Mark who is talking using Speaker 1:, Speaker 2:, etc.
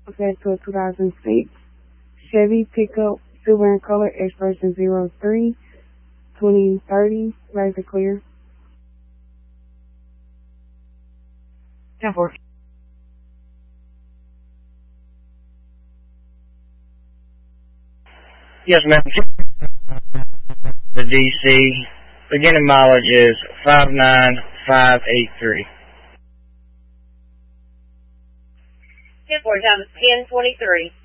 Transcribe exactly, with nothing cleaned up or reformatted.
Speaker 1: Set to a two thousand six Chevy pickup, silver in color, expiration zero three twenty thirty. Lights are clear.
Speaker 2: ten four.
Speaker 3: Yes, ma'am. The D C. Beginning mileage is five nine five eight three.
Speaker 4: ten four, time is ten twenty-three.